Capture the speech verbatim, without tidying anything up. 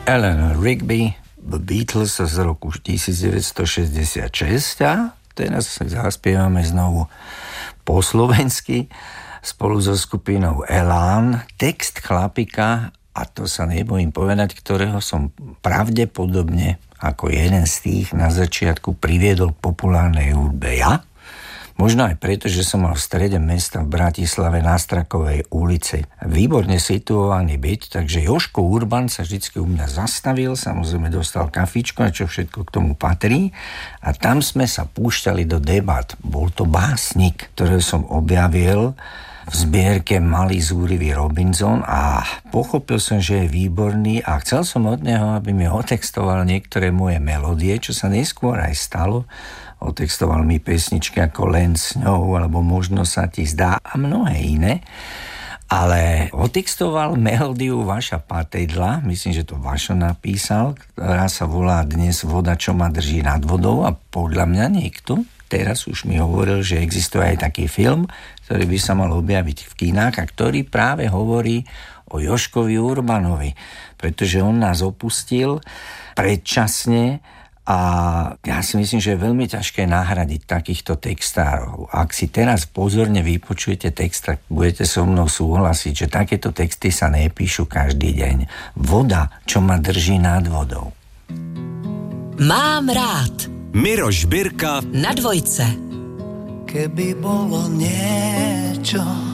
Eleanor Rigby, The Beatles z roku devätnásťstošesťdesiatšesť a teraz zaspievame znovu po slovensky spolu so skupinou Elán. Text chlapika, a to sa nebojím povedať, ktorého som pravdepodobne ako jeden z tých na začiatku priviedol k populárnej hudbe ja. Možno aj preto, že som mal v strede mesta v Bratislave na Strakovej ulici výborne situovaný byt, takže Jožko Urban sa vždycky u mňa zastavil, samozrejme dostal kafičko a čo všetko k tomu patrí a tam sme sa púšťali do debat. Bol to básnik, ktorý som objavil v zbierke Malý zúrivý Robinson a pochopil som, že je výborný a chcel som od neho, aby mi otextoval niektoré moje melódie, čo sa neskôr aj stalo. Otextoval mi pesničky ako Len s ňou, alebo Možno sa ti zdá a mnohé iné. Ale otextoval melódiu Vaša Patejdla, myslím, že to Vašo napísal, ktorá sa volá Dnes voda, čo ma drží nad vodou a podľa mňa niekto teraz už mi hovoril, že existuje aj taký film, ktorý by sa mal objaviť v kinách a ktorý práve hovorí o Jožkovi Urbanovi, pretože on nás opustil predčasne. A ja si myslím, že je veľmi ťažké nahradiť takýchto textárov. Ak si teraz pozorne vypočujete text, tak budete so mnou súhlasiť, že takéto texty sa nepíšu každý deň. Voda, čo ma drží nad vodou. Mám rád. Miroš Birka na Dvojce. Keby bolo niečo,